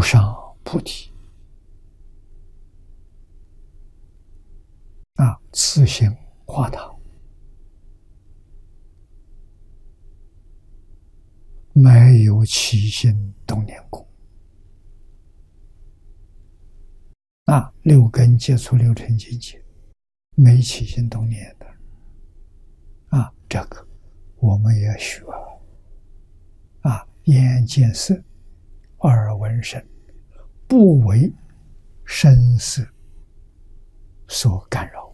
上菩提自性化堂，没有起心动念故。六根接触六尘境界，没起心动念的这个我们也学眼见色，耳闻声，不为声色所干扰，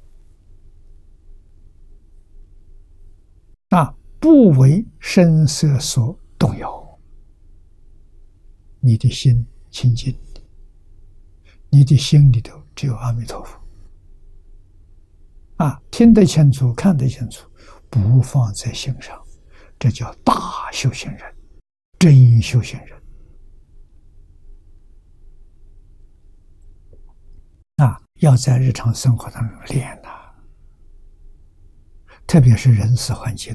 不为声色所动摇。你的心清净，你的心里头只有阿弥陀佛听得清楚，看得清楚，不放在心上，这叫大修行人，真修行人要在日常生活当中练特别是人事环境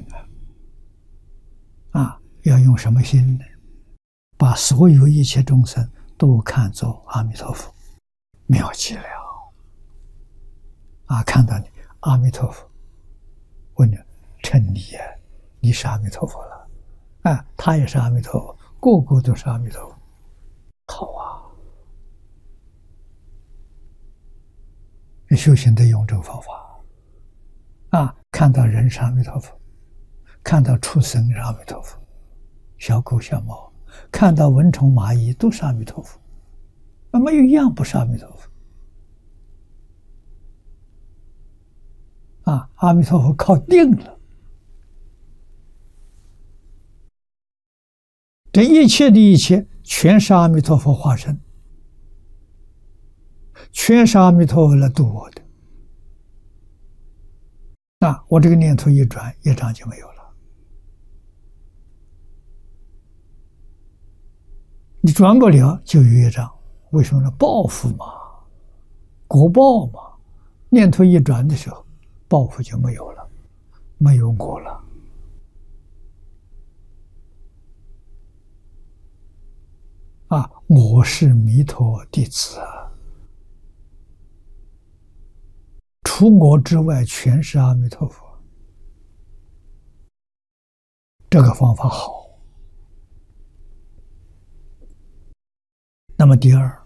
要用什么心呢？把所有一切众生都看作阿弥陀佛，妙极了看到你阿弥陀佛，问你称你你是阿弥陀佛了他也是阿弥陀佛，个个都是阿弥陀佛，好修行得用这个方法看到人是阿弥陀佛，看到畜生是阿弥陀佛，小狗小猫，看到蚊虫蚂蚁都是阿弥陀佛，没有一样不是阿弥陀佛阿弥陀佛靠定了，这一切的一切全是阿弥陀佛化身，全是阿弥陀佛来度我的我这个念头一转，业障就没有了。你转不了就有业障，为什么呢？报复嘛，果报嘛。念头一转的时候，报复就没有了，没有我了我是弥陀弟子除我之外全是阿弥陀佛。这个方法好。那么第二，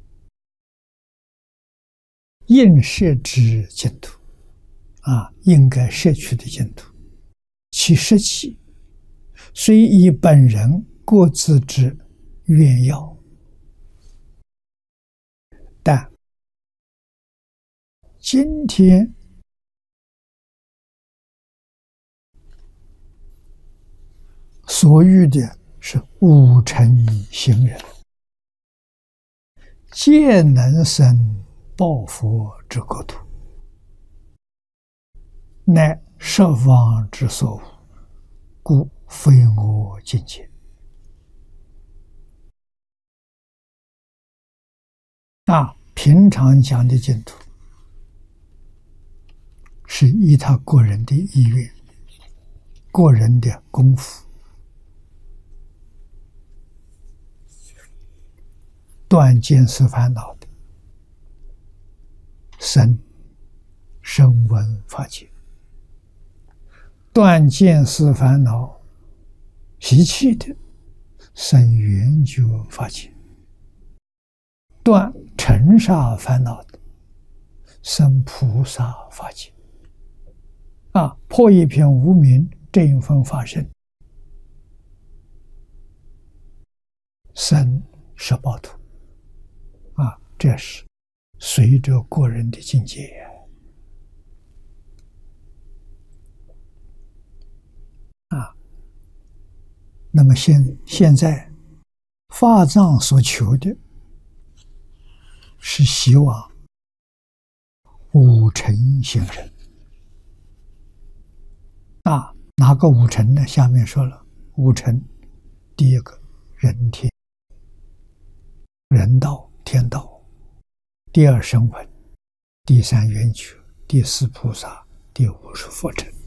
应摄之净土应该摄取的净土，其摄气虽以本人各自之愿要，但今天所遇的是五尘行人，皆能生报佛之国土，乃十方之所无，故非我境界。平常讲的净土是依他个人的意愿、个人的功夫断见思烦恼的声闻法界，断见思烦恼习气的生圆觉法界，断尘沙烦恼的生菩萨法界破一片无明这一分法身生十报土这是随着个人的境界那么现在法藏所求的是希望五尘行人哪个五尘呢？下面说了五尘，第一个人天人道天道，第二声闻，第三缘觉，第四菩萨，第五是佛尘